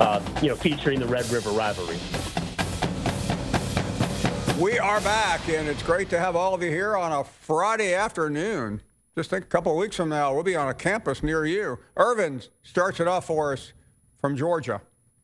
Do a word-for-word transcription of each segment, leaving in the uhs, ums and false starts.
uh, you know, featuring the Red River rivalry. We are back, and it's great to have all of you here on a Friday afternoon. Just think a couple of weeks from now, we'll be on a campus near you. Irvin starts it off for us from Georgia.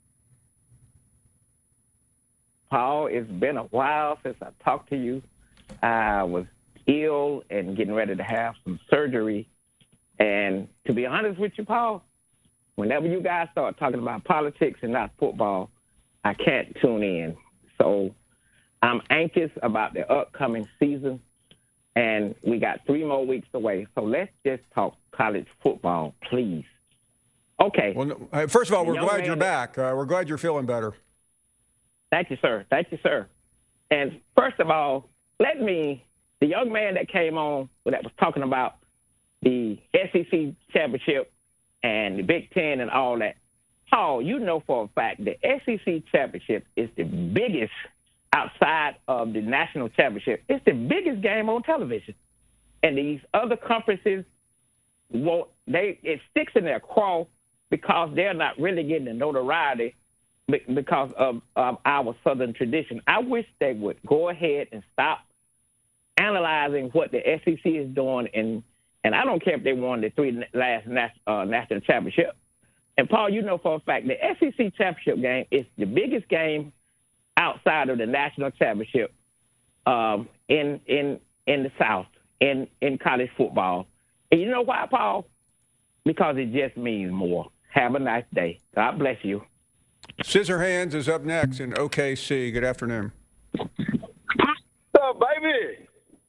Paul, it's been a while since I talked to you. I was ill and getting ready to have some surgery. And to be honest with you, Paul, whenever you guys start talking about politics and not football, I can't tune in. So I'm anxious about the upcoming season, and we got three more weeks away. So let's just talk college football, please. Okay. Well, first of all, we're Young glad man, you're back. Uh, we're glad you're feeling better. Thank you, sir. Thank you, sir. And first of all, let me, the young man that came on that was talking about the S E C championship and the Big Ten and all that, Paul, you know for a fact the S E C championship is the biggest outside of the national championship. It's the biggest game on television. And these other conferences, won't, they it sticks in their craw because they're not really getting the notoriety because of, of our Southern tradition. I wish they would go ahead and stop analyzing what the S E C is doing, and and I don't care if they won the three last uh, national championship. And, Paul, you know for a fact the S E C championship game is the biggest game outside of the national championship um, in in in the South, in, in college football. And you know why, Paul? Because it just means more. Have a nice day. God bless you. Scissorhands is up next in O K C. Good afternoon. What's up, baby?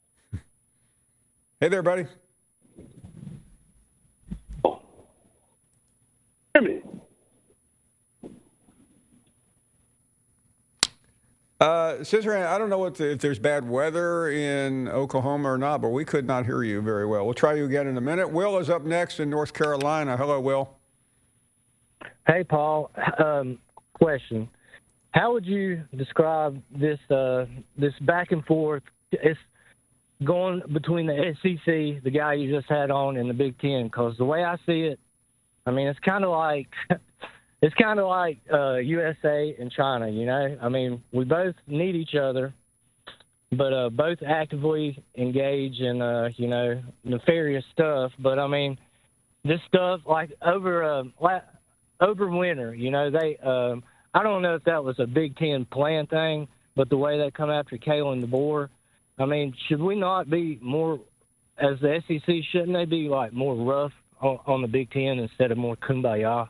Hey there, buddy. Hear me? Uh, Scissorhand, I don't know what the, if there's bad weather in Oklahoma or not, but we could not hear you very well. We'll try you again in a minute. Will is up next in North Carolina. Hello, Will. Hey, Paul. Um, question: how would you describe this uh, this back and forth? It's going between the S E C, the guy you just had on, and the Big Ten. Because the way I see it, I mean, it's kind of like it's kind of like uh, U S A and China. You know, I mean, we both need each other, but uh, both actively engage in uh, you know nefarious stuff. But I mean, this stuff like over uh, over winter, you know, they. Um, I don't know if that was a Big Ten plan thing, but the way they come after Kalen DeBoer, I mean, should we not be more, as the S E C, shouldn't they be, like, more rough on, on the Big Ten instead of more kumbaya?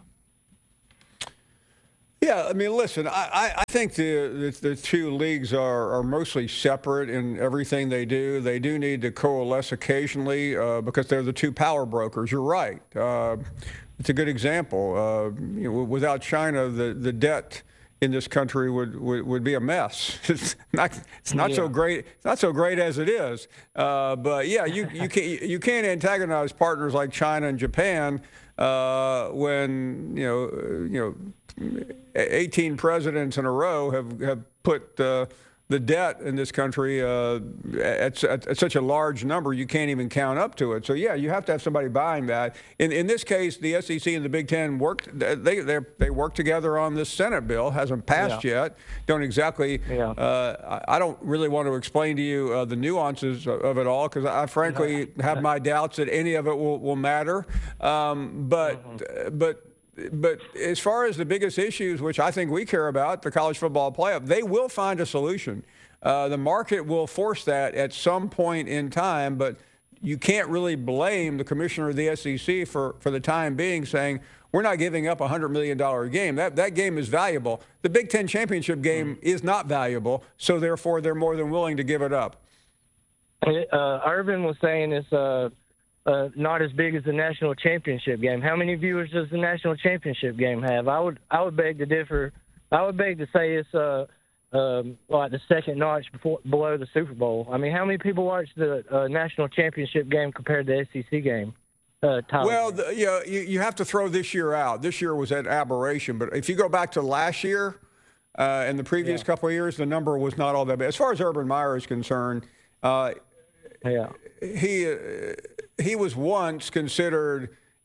Yeah, I mean, listen, I, I think the, the the two leagues are, are mostly separate in everything they do. They do need to coalesce occasionally uh, because they're the two power brokers. You're right. Uh, it's a good example. Uh, you know, without China, the, the debt in this country would, would, would be a mess. It's not it's not yeah. so great. It's not so great as it is. Uh, but yeah, you you can't you can't antagonize partners like China and Japan uh, when you know you know eighteen presidents in a row have have put uh, the debt in this country uh, at, at, at such a large number you can't even count up to it. So yeah, you have to have somebody buying that. In in this case, the S E C and the Big Ten worked. They they they worked together on this Senate bill. Hasn't passed yeah. yet. Don't exactly. Yeah. Uh, I, I don't really want to explain to you uh, the nuances of, of it all because I frankly have my doubts that any of it will will matter. Um, but mm-hmm. but. But as far as the biggest issues, which I think we care about, the college football playoff, they will find a solution. Uh, the market will force that at some point in time, but you can't really blame the commissioner of the S E C for, for the time being saying, we're not giving up a one hundred million dollars game. That, that game is valuable. The Big Ten championship game mm-hmm. is not valuable, so therefore they're more than willing to give it up. Uh, Urban was saying it's uh, Uh, not as big as the national championship game. How many viewers does the national championship game have? I would I would beg to differ. I would beg to say it's uh, um, like the second notch before, below the Super Bowl. I mean, how many people watch the uh, national championship game compared to the S E C game? Uh, well, the, you, know, you you have to throw this year out. This year was an aberration. But if you go back to last year uh, and the previous yeah. couple of years, the number was not all that bad. As far as Urban Meyer is concerned, uh, yeah. he uh, he was once considered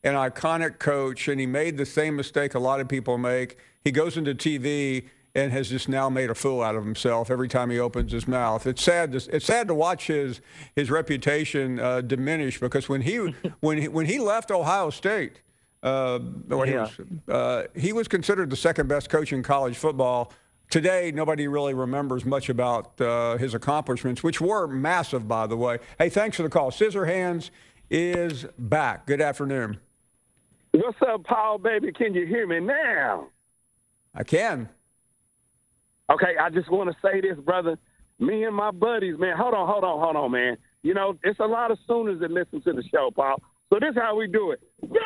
an iconic coach, and he made the same mistake a lot of people make. He goes into T V and has just now made a fool out of himself every time he opens his mouth. It's sad. To, it's sad to watch his his reputation uh, diminish, because when he when he, when he left Ohio State, uh, when Yeah. he was uh, he was considered the second best coach in college football. Today, nobody really remembers much about uh, his accomplishments, which were massive, by the way. Hey, thanks for the call. Scissor Hands is back. Good afternoon. What's up, Paul, baby? Can you hear me now? I can. Okay, I just want to say this, brother. Me and my buddies, man. Hold on, hold on, hold on, man. You know, it's a lot of Sooners that listen to the show, Paul. So this is how we do it.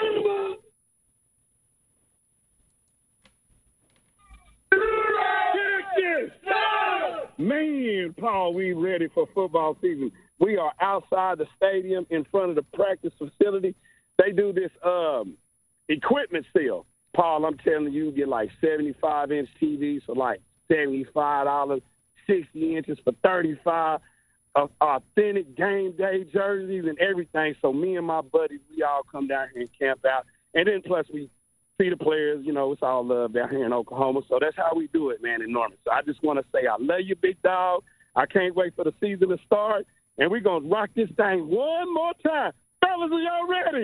Man, Paul, we ready for football season. We are outside the stadium in front of the practice facility. They do this um, equipment sale. Paul, I'm telling you, you get like seventy-five inch T Vs for like seventy-five dollars, sixty inches for thirty-five dollars, uh, authentic game day jerseys and everything. So me and my buddies, we all come down here and camp out. And then plus we see the players, you know, it's all love down here in Oklahoma. So that's how we do it, man, in Norman. So I just want to say I love you, big dog. I can't wait for the season to start. And we're going to rock this thing one more time. Fellas, are y'all ready?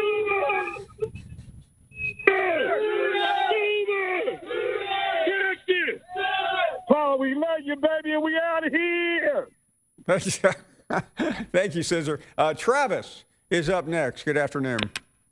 Paul, we love you, baby, and we out of here. Thank you, Scissor. Uh, Travis is up next. Good afternoon.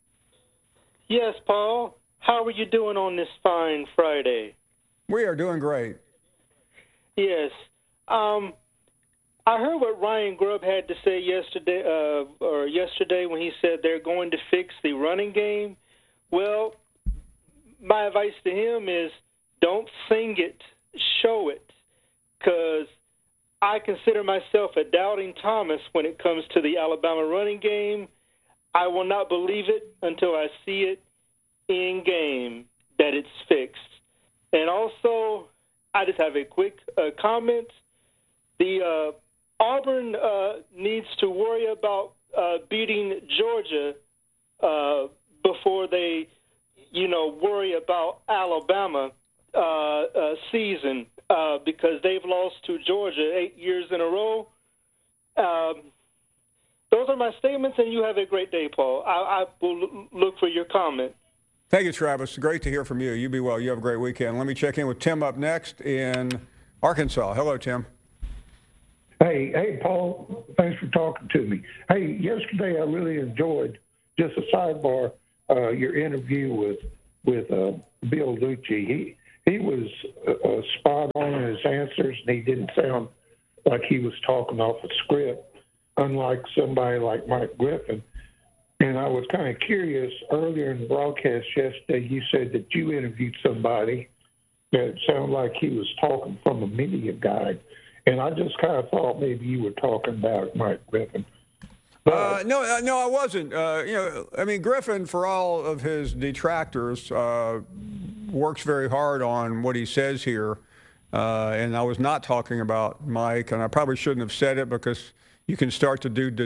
Yes, Paul. How are you doing on this fine Friday? We are doing great. Yes. Um, I heard what Ryan Grubb had to say yesterday, uh, or yesterday when he said they're going to fix the running game. Well, my advice to him is don't sing it, show it, because I consider myself a doubting Thomas when it comes to the Alabama running game. I will not believe it until I see it in game that it's fixed. And also, I just have a quick uh, comment. The uh, Auburn uh, needs to worry about uh, beating Georgia uh, before they, you know, worry about Alabama uh, uh, season uh, because they've lost to Georgia eight years in a row. Um, those are my statements, and you have a great day, Paul. I, I will look for your comment. Thank you, Travis. Great to hear from you. You be well. You have a great weekend. Let me check in with Tim up next in Arkansas. Hello, Tim. Hey, hey, Paul. Thanks for talking to me. Hey, yesterday I really enjoyed, just a sidebar, uh, your interview with with uh, Bill Lucci. He he was uh, spot on in his answers, and he didn't sound like he was talking off a script, unlike somebody like Mike Griffin. And I was kind of curious, earlier in the broadcast yesterday, you said that you interviewed somebody that sounded like he was talking from a media guide. And I just kind of thought maybe you were talking about Mike Griffin. But, uh, no, uh, no, I wasn't. Uh, you know, I mean, Griffin, for all of his detractors, uh, works very hard on what he says here. Uh, and I was not talking about Mike, and I probably shouldn't have said it because you can start to do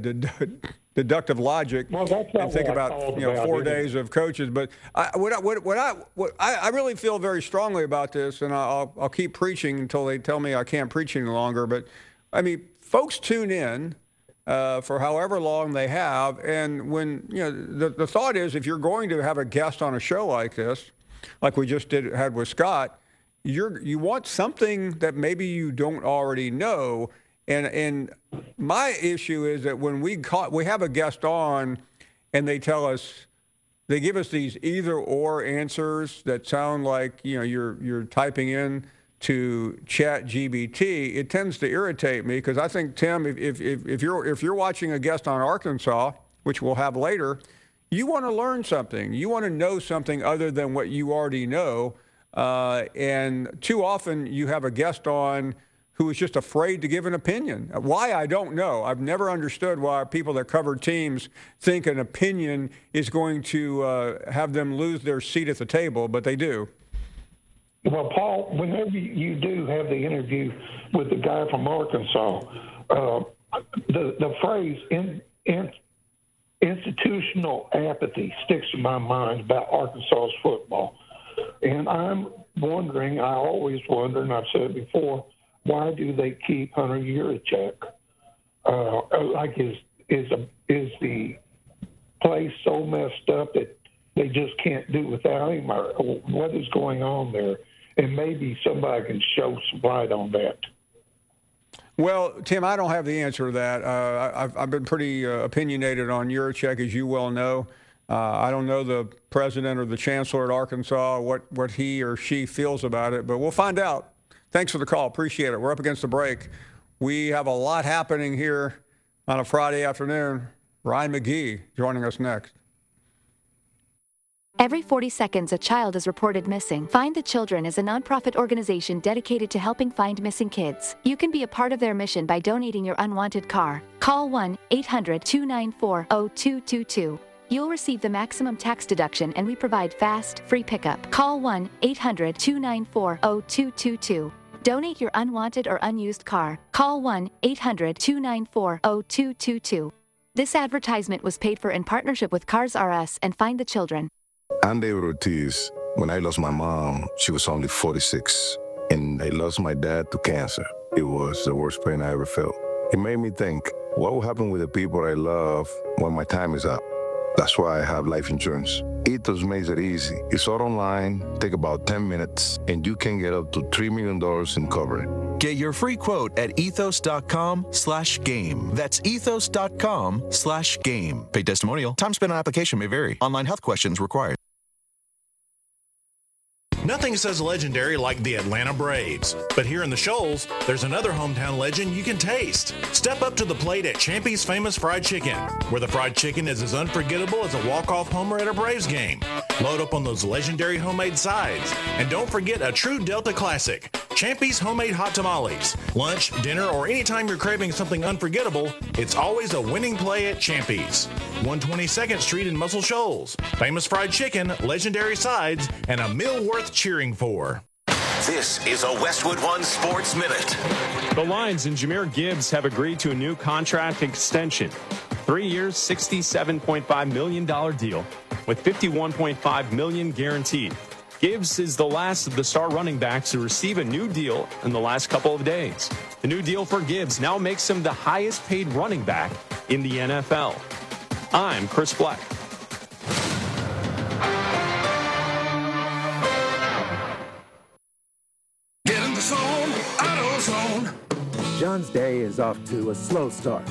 deductive logic well, that's not and think what I about called you know about four either. days of coaches. But I, what I, what, what I what I, I really feel very strongly about this, and I'll I'll keep preaching until they tell me I can't preach any longer. But I mean, folks tune in uh, for however long they have, and when you know the the thought is if you're going to have a guest on a show like this, like we just did had with Scott, you're you want something that maybe you don't already know. And and my issue is that when we call, we have a guest on and they tell us, they give us these either or answers that sound like, you know, you're you're typing in to Chat G B T, it tends to irritate me because I think, Tim, if, if, if you're if you're watching a guest on Arkansas, which we'll have later, you want to learn something. You want to know something other than what you already know. Uh, and too often you have a guest on who is just afraid to give an opinion. Why, I don't know. I've never understood why people that cover teams think an opinion is going to uh, have them lose their seat at the table, but they do. Well, Paul, whenever you do have the interview with the guy from Arkansas, uh, the the phrase in, in institutional apathy sticks to my mind about Arkansas's football. And I'm wondering, I always wonder, and I've said it before, why do they keep Hunter Yurachek? Uh, like, is is a, is the place so messed up that they just can't do without him? Or what is going on there? And maybe somebody can show some light on that. Well, Tim, I don't have the answer to that. Uh, I've, I've been pretty uh, opinionated on Yurachek, as you well know. Uh, I don't know the president or the chancellor at Arkansas, what, what he or she feels about it, but we'll find out. Thanks for the call. Appreciate it. We're up against the break. We have a lot happening here on a Friday afternoon. Ryan McGee joining us next. Every forty seconds, a child is reported missing. Find the Children is a nonprofit organization dedicated to helping find missing kids. You can be a part of their mission by donating your unwanted car. Call one eight hundred two nine four zero two two two. You'll receive the maximum tax deduction, and we provide fast, free pickup. Call one eight hundred two nine four zero two two two. Donate your unwanted or unused car. Call one eight hundred two nine four zero two two two. This advertisement was paid for in partnership with Cars R Us and Find the Children. I'm David Ortiz. When I lost my mom, she was only forty-six, and I lost my dad to cancer. It was the worst pain I ever felt. It made me think, what will happen with the people I love when my time is up? That's why I have life insurance. Ethos makes it easy. It's all online, take about ten minutes, and you can get up to three million dollars in coverage. Get your free quote at ethos.com slash game. That's ethos.com slash game. Paid testimonial. Time spent on application may vary. Online health questions required. Nothing says legendary like the Atlanta Braves. But here in the Shoals, there's another hometown legend you can taste. Step up to the plate at Champy's Famous Fried Chicken, where the fried chicken is as unforgettable as a walk-off homer at a Braves game. Load up on those legendary homemade sides. And don't forget a true Delta classic, Champy's Homemade Hot Tamales. Lunch, dinner, or anytime you're craving something unforgettable, it's always a winning play at Champy's. one twenty-second Street in Muscle Shoals. Famous fried chicken, legendary sides, and a meal worth cheering for. This is a Westwood One Sports Minute. The Lions and Jahmyr Gibbs have agreed to a new contract extension. Three years, sixty-seven point five million dollars deal with fifty-one point five million dollars guaranteed. Gibbs is the last of the star running backs to receive a new deal in the last couple of days. The new deal for Gibbs now makes him the highest paid running back in the N F L. I'm Chris Fleck. Get in the zone, AutoZone. John's day is off to a slow start.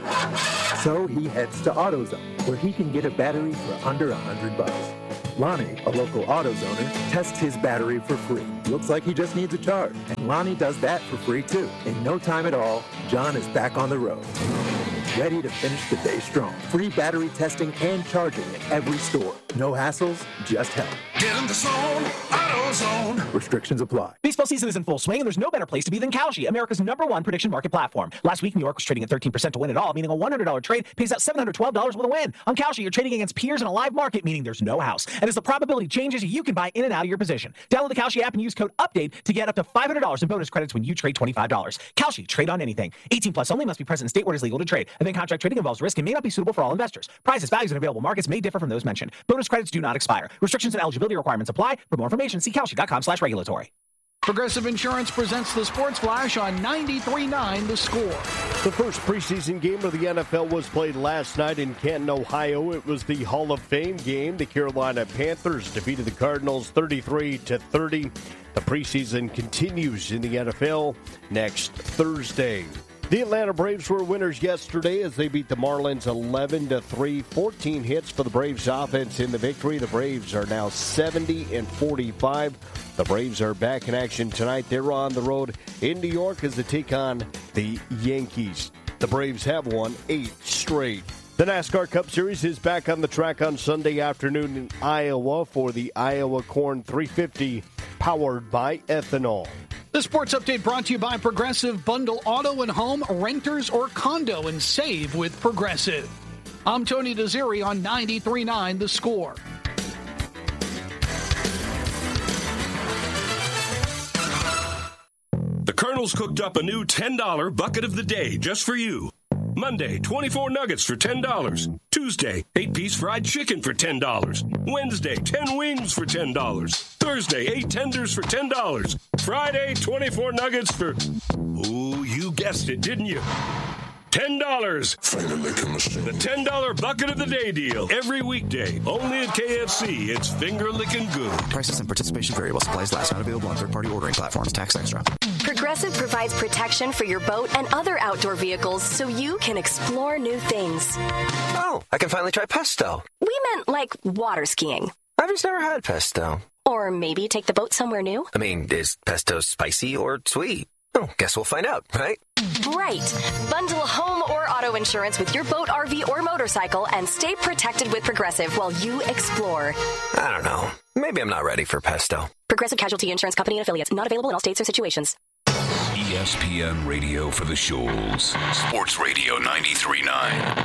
So he heads to AutoZone, where he can get a battery for under a hundred bucks. Lonnie, a local AutoZoner, tests his battery for free. Looks like he just needs a charge. And Lonnie does that for free too. In no time at all, John is back on the road, ready to finish the day strong. Free battery testing and charging at every store. No hassles, just help. Get in the zone, AutoZone. Restrictions apply. Baseball season is in full swing, and there's no better place to be than Kalshi, America's number one prediction market platform. Last week, New York was trading at thirteen percent to win it all, meaning a one hundred dollars trade pays out seven hundred twelve dollars with a win. On Kalshi, you're trading against peers in a live market, meaning there's no house. And as the probability changes, you can buy in and out of your position. Download the Kalshi app and use code UPDATE to get up to five hundred dollars in bonus credits when you trade twenty-five dollars. Kalshi, trade on anything. eighteen plus only, must be present in state where it is legal to trade. Event contract trading involves risk and may not be suitable for all investors. Prices, values, and available markets may differ from those mentioned. Bonus credits do not expire. Restrictions and eligibility requirements apply. For more information, see Kalshi.com slash regulatory. Progressive Insurance presents the Sports Flash on ninety-three point nine The Score. The first preseason game of the N F L was played last night in Canton, Ohio. It was the Hall of Fame game. The Carolina Panthers defeated the Cardinals thirty-three to thirty. The preseason continues in the N F L next Thursday. The Atlanta Braves were winners yesterday as they beat the Marlins eleven to three. fourteen hits for the Braves offense in the victory. The Braves are now seventy and forty-five. The Braves are back in action tonight. They're on the road in New York as they take on the Yankees. The Braves have won eight straight. The NASCAR Cup Series is back on the track on Sunday afternoon in Iowa for the Iowa Corn three fifty, powered by ethanol. The Sports Update brought to you by Progressive. Bundle auto and home, renters or condo, and save with Progressive. I'm Tony Desiri on ninety-three point nine The Score. The Colonel's cooked up a new ten dollar bucket of the day just for you. Monday, twenty-four nuggets for ten dollars. Tuesday, eight-piece fried chicken for ten dollars. Wednesday, ten wings for ten dollars. Thursday, eight tenders for ten dollars. Friday, twenty-four nuggets for... Ooh, you guessed it, didn't you? ten dollars. The ten dollar bucket of the day deal. Every weekday. Only at K F C. It's finger-licking good. Prices and participation variable. Supplies last. Not available on third-party ordering platforms. Tax extra. Progressive provides protection for your boat and other outdoor vehicles so you can explore new things. Oh, I can finally try pesto. We meant like water skiing. I've just never had pesto. Or maybe take the boat somewhere new. I mean, is pesto spicy or sweet? Oh, guess we'll find out, right? Right. Bundle home or auto insurance with your boat, R V, or motorcycle and stay protected with Progressive while you explore. I don't know. Maybe I'm not ready for pesto. Progressive Casualty Insurance Company and Affiliates. Not available in all states or situations. E S P N Radio for the Shoals. Sports Radio ninety-three point nine.